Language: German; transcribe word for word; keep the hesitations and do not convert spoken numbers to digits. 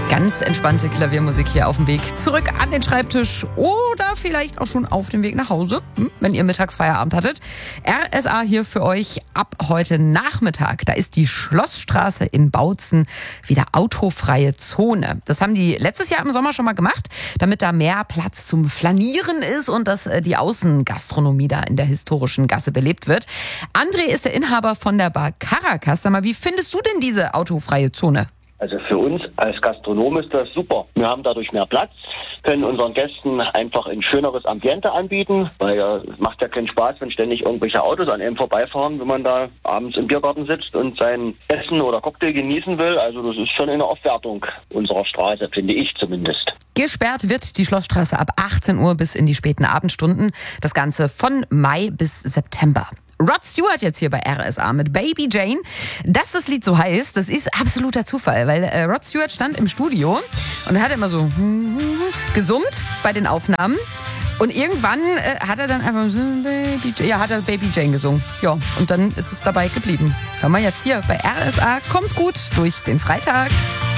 Ganz entspannte Klaviermusik hier auf dem Weg zurück an den Schreibtisch oder vielleicht auch schon auf dem Weg nach Hause, wenn ihr Mittagsfeierabend hattet. R S A hier für euch ab heute Nachmittag. Da ist die Schlossstraße in Bautzen wieder autofreie Zone. Das haben die letztes Jahr im Sommer schon mal gemacht, damit da mehr Platz zum Flanieren ist und dass die Außengastronomie da in der historischen Gasse belebt wird. André ist der Inhaber von der Bar Caracas. Sag mal, wie findest du denn diese autofreie Zone? Also für uns als Gastronom ist das super. Wir haben dadurch mehr Platz, können unseren Gästen einfach ein schöneres Ambiente anbieten, weil ja, es macht ja keinen Spaß, wenn ständig irgendwelche Autos an einem vorbeifahren, wenn man da abends im Biergarten sitzt und sein Essen oder Cocktail genießen will. Also das ist schon eine Aufwertung unserer Straße, finde ich zumindest. Gesperrt wird die Schlossstraße ab achtzehn Uhr bis in die späten Abendstunden. Das Ganze von Mai bis September. Rod Stewart jetzt hier bei R S A mit Baby Jane. Dass das Lied so heißt, das ist absoluter Zufall, weil äh, Rod Stewart stand im Studio und er hat immer so gesummt bei den Aufnahmen. Und irgendwann äh, hat er dann einfach so Baby Jane, ja, hat er Baby Jane gesungen. Ja, und dann ist es dabei geblieben. Hören wir jetzt hier bei R S A. Kommt gut durch den Freitag.